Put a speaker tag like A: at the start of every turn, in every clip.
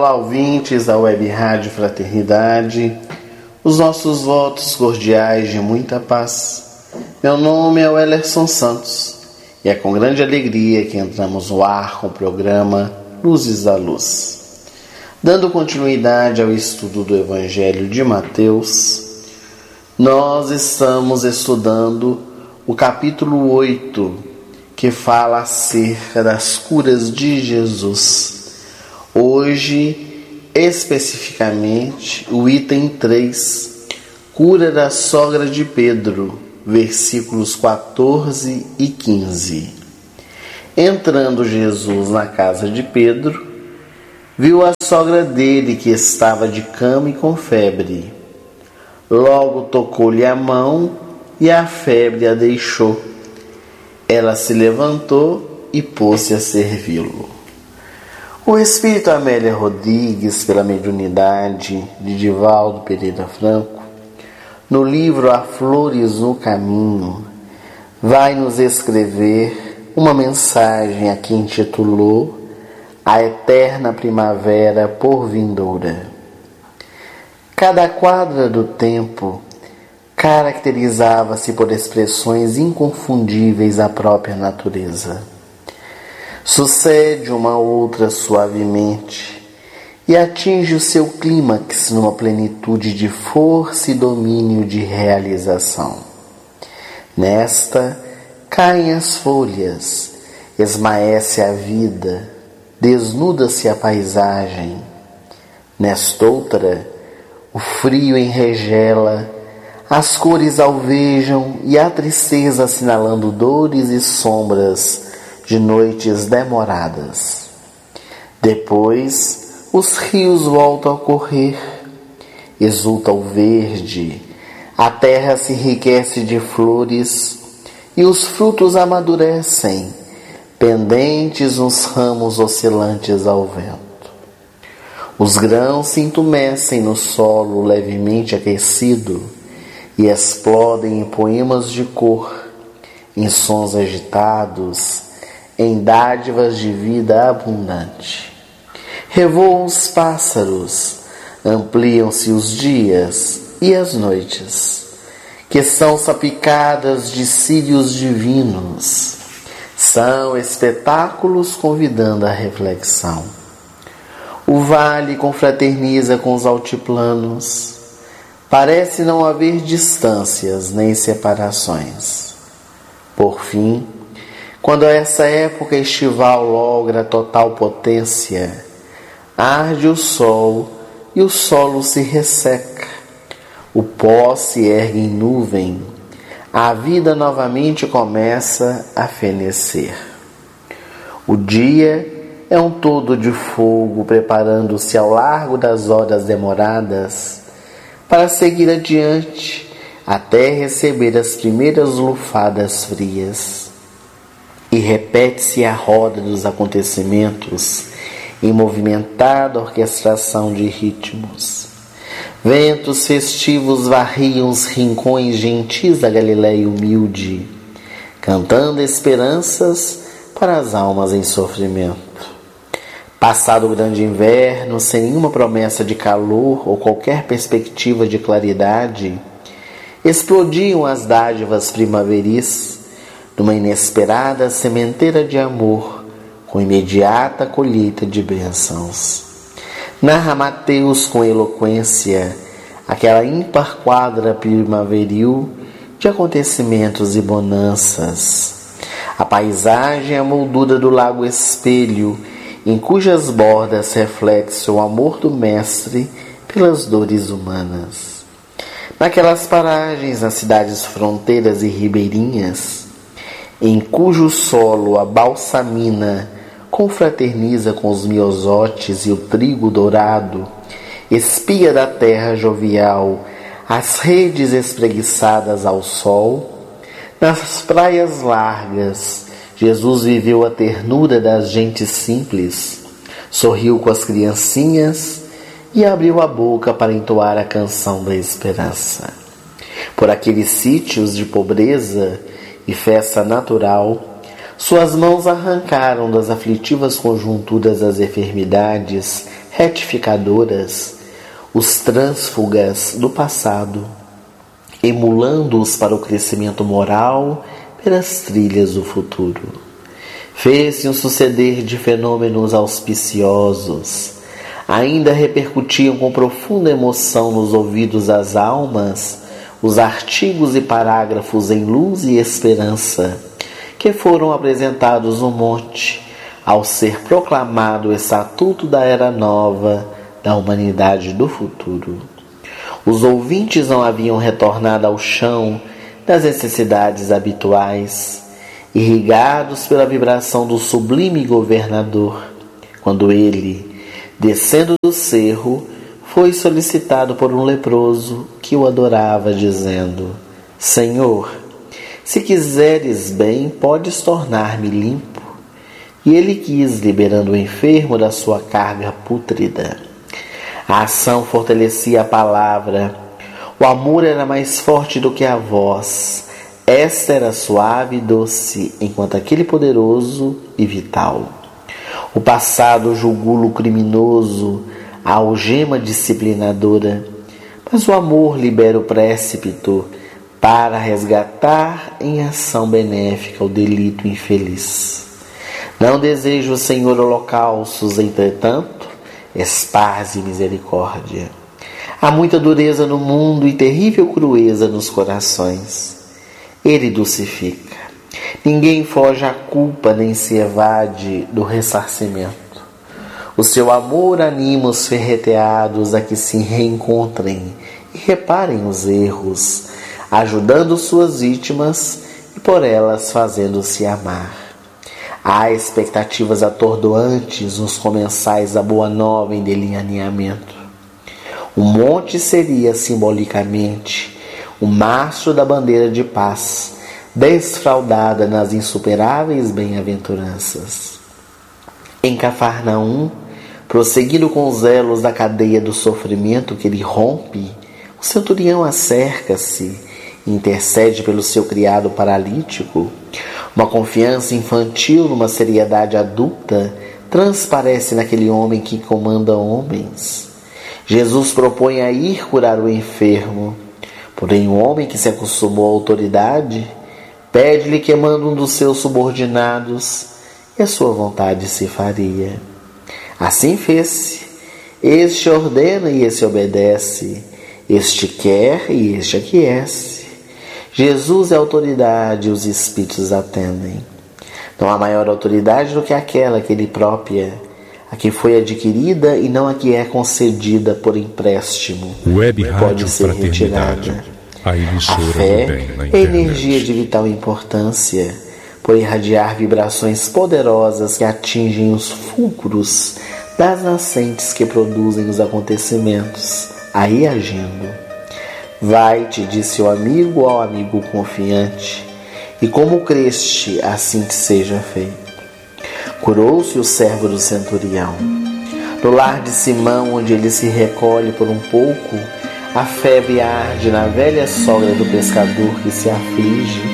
A: Olá, ouvintes da Web Rádio Fraternidade, os nossos votos cordiais de muita paz. Meu nome é Wellerson Santos e é com grande alegria que entramos no ar com o programa Luzes da Luz. Dando continuidade ao estudo do Evangelho de Mateus, nós estamos estudando o capítulo 8, que fala acerca das curas de Jesus. Hoje, especificamente, o item 3, cura da sogra de Pedro, versículos 14 e 15. Entrando Jesus na casa de Pedro, viu a sogra dele que estava de cama e com febre. Logo tocou-lhe a mão e a febre a deixou. Ela se levantou e pôs-se a servi-lo. O Espírito Amélia Rodrigues, pela mediunidade de Divaldo Pereira Franco, no livro A Flores no Caminho, vai nos escrever uma mensagem a que intitulou A Eterna Primavera por Vindoura. Cada quadra do tempo caracterizava-se por expressões inconfundíveis à própria natureza. Sucede uma outra suavemente e atinge o seu clímax numa plenitude de força e domínio de realização. Nesta, caem as folhas, esmaece a vida, desnuda-se a paisagem. Nestoutra, o frio enregela, as cores alvejam e a tristeza assinalando dores e sombras de noites demoradas. Depois, os rios voltam a correr, exulta o verde, a terra se enriquece de flores e os frutos amadurecem, pendentes nos ramos oscilantes ao vento. Os grãos se entumecem no solo levemente aquecido e explodem em poemas de cor, em sons agitados, em dádivas de vida abundante. Revoam os pássaros, ampliam-se os dias e as noites, que são salpicadas de círios divinos. São espetáculos convidando à reflexão. O vale confraterniza com os altiplanos. Parece não haver distâncias nem separações. Por fim, quando essa época estival logra total potência, arde o sol e o solo se resseca, o pó se ergue em nuvem, a vida novamente começa a fenecer. O dia é um todo de fogo preparando-se ao largo das horas demoradas para seguir adiante até receber as primeiras lufadas frias. E repete-se a roda dos acontecimentos em movimentada orquestração de ritmos. Ventos festivos varriam os rincões gentis da Galileia humilde, cantando esperanças para as almas em sofrimento. Passado o grande inverno, sem nenhuma promessa de calor ou qualquer perspectiva de claridade, explodiam as dádivas primaveris numa inesperada sementeira de amor, com imediata colheita de bênçãos. Narra Mateus com eloquência aquela ímpar quadra primaveril de acontecimentos e bonanças. A paisagem é a moldura do lago espelho, em cujas bordas reflete-se o amor do Mestre pelas dores humanas. Naquelas paragens, nas cidades fronteiras e ribeirinhas, em cujo solo a balsamina confraterniza com os miosotes e o trigo dourado, espia da terra jovial as redes espreguiçadas ao sol, nas praias largas, Jesus viveu a ternura das gentes simples, sorriu com as criancinhas e abriu a boca para entoar a canção da esperança. Por aqueles sítios de pobreza e festa natural, Suas mãos arrancaram das aflitivas conjunturas das enfermidades retificadoras os trânsfugas do passado, emulando-os para o crescimento moral pelas trilhas do futuro. Fez-se um suceder de fenômenos auspiciosos. Ainda repercutiam com profunda emoção nos ouvidos das almas os artigos e parágrafos em luz e esperança que foram apresentados no monte ao ser proclamado o estatuto da era nova da humanidade do futuro. Os ouvintes não haviam retornado ao chão das necessidades habituais, irrigados pela vibração do sublime governador, quando ele, descendo do cerro, foi solicitado por um leproso que o adorava, dizendo: Senhor, se quiseres bem, podes tornar-me limpo. E ele quis, liberando o enfermo da sua carga pútrida. A ação fortalecia a palavra. O amor era mais forte do que a voz. Esta era suave e doce, enquanto aquele poderoso e vital. O passado julgou-lo criminoso, a algema disciplinadora, mas o amor libera o précipito para resgatar em ação benéfica o delito infeliz. Não desejo, Senhor, holocaustos, entretanto, esparze misericórdia. Há muita dureza no mundo e terrível crueza nos corações. Ele dulcifica. Ninguém foge à culpa nem se evade do ressarcimento. O seu amor anima os ferreteados a que se reencontrem e reparem os erros, ajudando suas vítimas e por elas fazendo-se amar. Há expectativas atordoantes nos comensais da Boa Nova em delineamento. O monte seria simbolicamente o mastro da bandeira de paz, desfraldada nas insuperáveis bem-aventuranças. Em Cafarnaum, prosseguindo com os elos da cadeia do sofrimento que ele rompe, o centurião acerca-se e intercede pelo seu criado paralítico. Uma confiança infantil numa seriedade adulta transparece naquele homem que comanda homens. Jesus propõe a ir curar o enfermo, porém o homem que se acostumou à autoridade pede-lhe que mande um dos seus subordinados e a sua vontade se faria. Assim fez-se. Este ordena e este obedece. Este quer e este aquece. Jesus é autoridade e os espíritos atendem. Não há maior autoridade do que aquela que ele própria, a que foi adquirida e não a que é concedida por empréstimo,
B: Web
A: pode
B: Rádio
A: ser retirada.
B: A emissora
A: A fé
B: do bem na
A: é
B: internet.
A: energia de vital importância, por irradiar vibrações poderosas que atingem os fulcros das nascentes que produzem os acontecimentos, aí agindo. Vai-te, disse o amigo ao amigo confiante, e como creste, assim te seja feito. Curou-se o servo do centurião. No lar de Simão, onde ele se recolhe por um pouco, a febre arde na velha sogra do pescador que se aflige.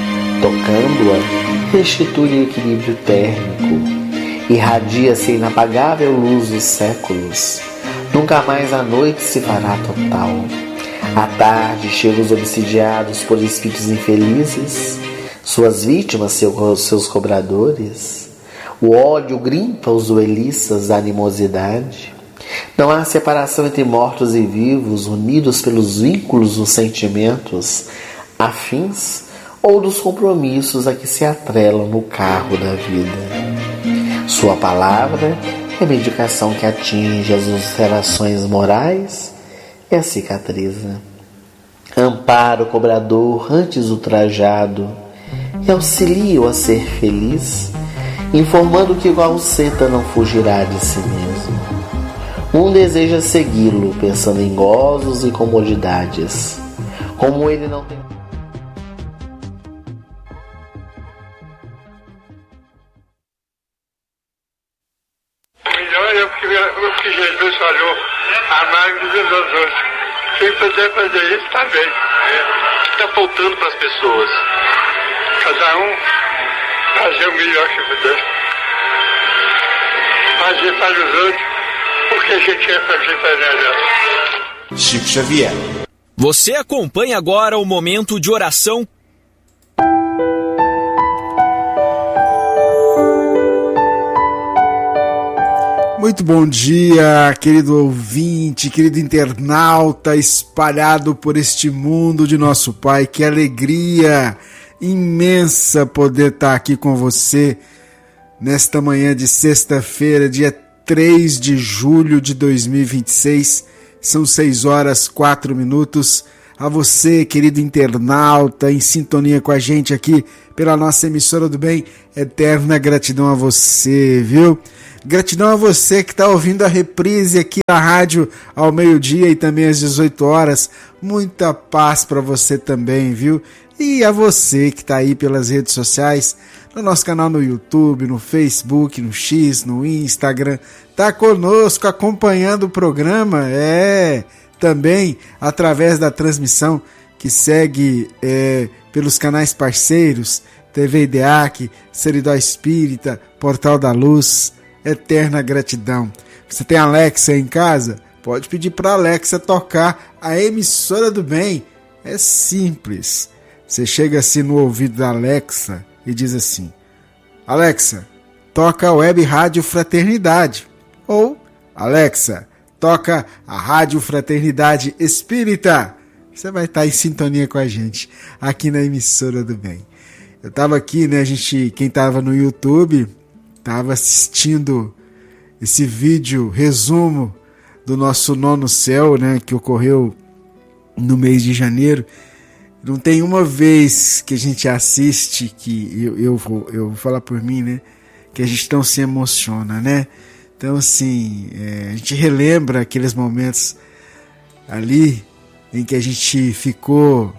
A: Tocando-a, restitui o equilíbrio térmico. Irradia-se a inapagável luz dos séculos. Nunca mais a noite se fará total. À tarde chegam os obsidiados por espíritos infelizes, suas vítimas, seus cobradores. O ódio grimpa os duelistas da animosidade. Não há separação entre mortos e vivos, unidos pelos vínculos dos sentimentos afins ou dos compromissos a que se atrelam no carro da vida. Sua palavra é a medicação que atinge as ulcerações morais e a cicatriza. Ampara o cobrador antes ultrajado e auxilia-o a ser feliz, informando que igual seta não fugirá de si mesmo. Um deseja segui-lo, pensando em gozos e comodidades. Como ele não tem...
C: Melhor é o que Jesus falou, amar-vos uns aos outros. Quem puder fazer isso, está bem.
D: O que está faltando para as pessoas?
C: Cada um fazer o melhor que puder. Fazer para os outros o que a gente quer fazer para nós.
B: Chico Xavier.
D: Você acompanha agora o momento de oração.
E: Muito bom dia, querido ouvinte, querido internauta espalhado por este mundo de nosso Pai. Que alegria imensa poder estar aqui com você nesta manhã de sexta-feira, dia 3 de julho de 2026. São 6h04. A você, querido internauta, em sintonia com a gente aqui pela nossa emissora do bem, eterna gratidão a você, viu? Gratidão a você que está ouvindo a reprise aqui na rádio ao meio-dia e também às 18 horas. Muita paz para você também, viu? E a você que está aí pelas redes sociais, no nosso canal no YouTube, no Facebook, no X, no Instagram. Tá conosco acompanhando o programa, também através da transmissão que segue pelos canais parceiros, TV IDEAC, Seridó Espírita, Portal da Luz. Eterna gratidão. Você tem Alexa em casa? Pode pedir para Alexa tocar a emissora do bem. É simples. Você chega assim no ouvido da Alexa e diz assim: Alexa, toca a Web Rádio Fraternidade. Ou, Alexa, toca a Rádio Fraternidade Espírita. Você vai estar em sintonia com a gente aqui na emissora do bem. Eu estava aqui, né? Quem estava no YouTube estava assistindo esse vídeo resumo do nosso nono céu, né, que ocorreu no mês de janeiro. Não tem uma vez que a gente assiste que eu vou falar por mim, né, que a gente não se emociona, né? Então, assim, a gente relembra aqueles momentos ali em que a gente ficou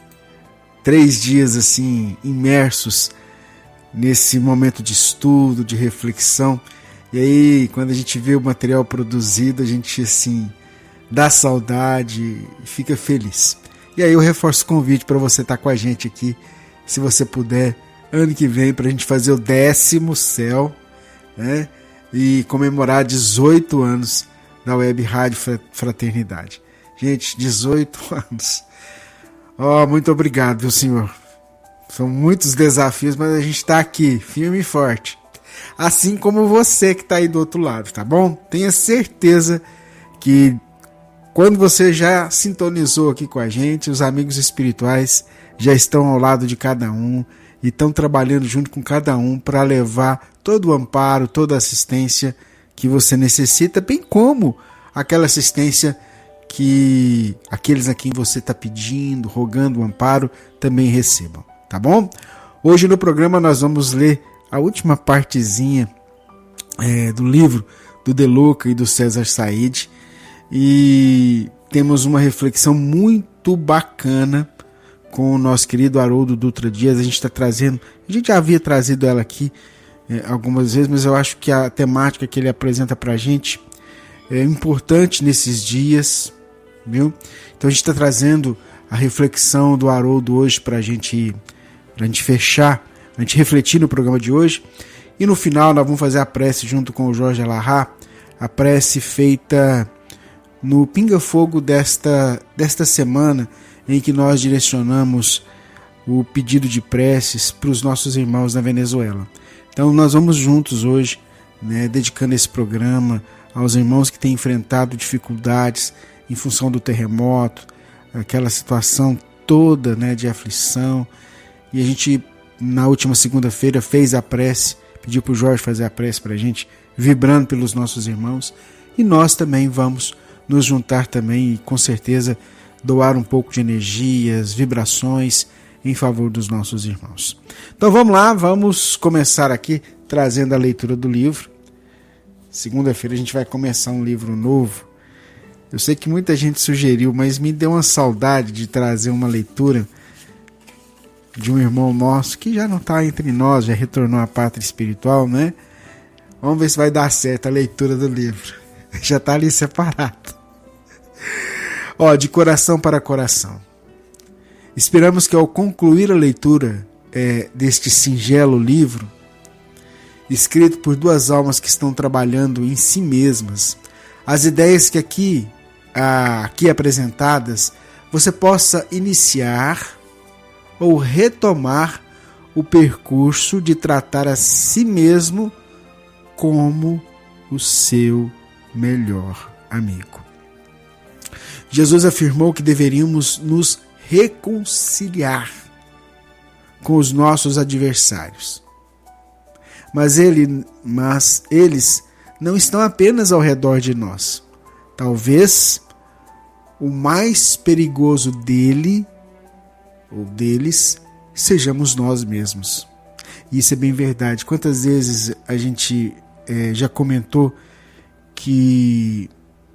E: 3 dias assim imersos nesse momento de estudo, de reflexão. E aí, quando a gente vê o material produzido, a gente, assim, dá saudade e fica feliz. E aí eu reforço o convite para você estar com a gente aqui, se você puder, ano que vem, para a gente fazer o 10º céu, né? E comemorar 18 anos da Web Rádio Fraternidade. Gente, 18 anos. Muito obrigado, meu senhor. São muitos desafios, mas a gente está aqui, firme e forte. Assim como você que está aí do outro lado, tá bom? Tenha certeza que quando você já sintonizou aqui com a gente, os amigos espirituais já estão ao lado de cada um e estão trabalhando junto com cada um para levar todo o amparo, toda a assistência que você necessita, bem como aquela assistência que aqueles a quem você está pedindo, rogando o amparo, também recebam. Tá bom? Hoje no programa nós vamos ler a última partezinha do livro do De Luca e do César Said, e temos uma reflexão muito bacana com o nosso querido Haroldo Dutra Dias. A gente já havia trazido ela aqui algumas vezes, mas eu acho que a temática que ele apresenta para a gente é importante nesses dias, viu? Então a gente está trazendo a reflexão do Haroldo hoje para a gente fechar, a gente refletir no programa de hoje. E no final nós vamos fazer a prece junto com o Jorge Alahá, a prece feita no Pinga Fogo desta semana, em que nós direcionamos o pedido de preces para os nossos irmãos na Venezuela. Então nós vamos juntos hoje, né, dedicando esse programa aos irmãos que têm enfrentado dificuldades em função do terremoto, aquela situação toda, né, de aflição. E a gente, na última segunda-feira, fez a prece, pediu para o Jorge fazer a prece para a gente, vibrando pelos nossos irmãos. E nós também vamos nos juntar também e, com certeza, doar um pouco de energias, vibrações em favor dos nossos irmãos. Então vamos lá, vamos começar aqui trazendo a leitura do livro. Segunda-feira a gente vai começar um livro novo. Eu sei que muita gente sugeriu, mas me deu uma saudade de trazer uma leitura de um irmão nosso que já não está entre nós, já retornou à pátria espiritual, né? Vamos ver se vai dar certo a leitura do livro. Já está ali separado. De coração para coração. Esperamos que ao concluir a leitura deste singelo livro, escrito por duas almas que estão trabalhando em si mesmas, as ideias que aqui apresentadas, você possa iniciar ou retomar o percurso de tratar a si mesmo como o seu melhor amigo. Jesus afirmou que deveríamos nos reconciliar com os nossos adversários. Mas eles não estão apenas ao redor de nós. Talvez o mais perigoso dele ou deles sejamos nós mesmos. E isso é bem verdade. Quantas vezes a gente já comentou que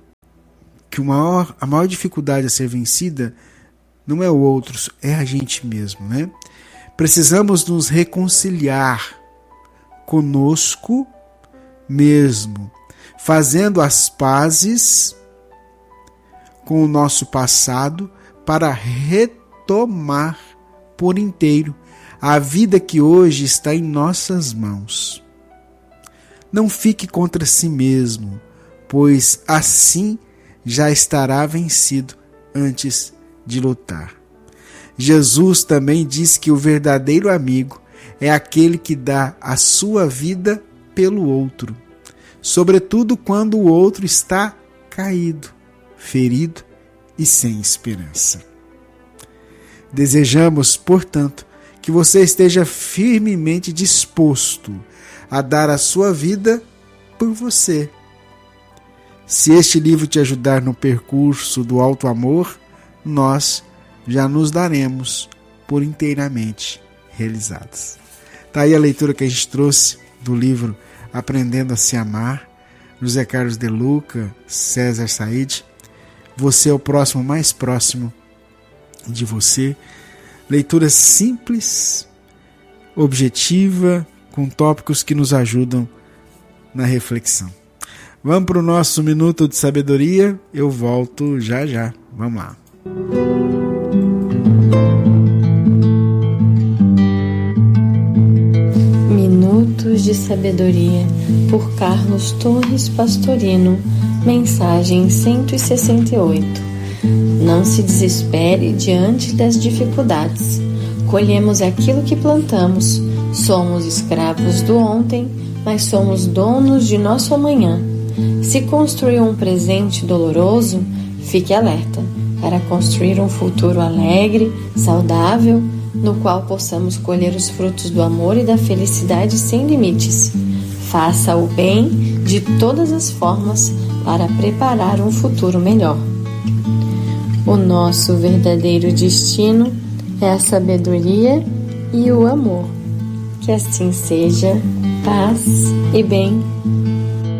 E: a maior dificuldade a ser vencida não é o outro, é a gente mesmo, né? Precisamos nos reconciliar conosco mesmo, fazendo as pazes com o nosso passado para retomar por inteiro a vida que hoje está em nossas mãos. Não fique contra si mesmo, pois assim já estará vencido antes de lutar. Jesus também diz que o verdadeiro amigo é aquele que dá a sua vida pelo outro, sobretudo quando o outro está caído, ferido e sem esperança. Desejamos, portanto, que você esteja firmemente disposto a dar a sua vida por você. Se este livro te ajudar no percurso do alto amor, nós já nos daremos por inteiramente realizados. Está aí a leitura que a gente trouxe do livro Aprendendo a Se Amar, José Carlos de Luca, César Said. Você é o próximo, mais próximo de você. Leitura simples, objetiva, com tópicos que nos ajudam na reflexão. Vamos para o nosso Minuto de Sabedoria. Eu volto já já. Vamos lá.
B: Minutos de Sabedoria, por Carlos Torres Pastorino. Mensagem 168. Não se desespere diante das dificuldades. Colhemos aquilo que plantamos. Somos escravos do ontem, mas somos donos de nosso amanhã. Se construiu um presente doloroso, fique alerta para construir um futuro alegre, saudável, no qual possamos colher os frutos do amor e da felicidade sem limites. Faça o bem de todas as formas para preparar um futuro melhor. O nosso verdadeiro destino é a sabedoria e o amor. Que assim seja, paz e bem.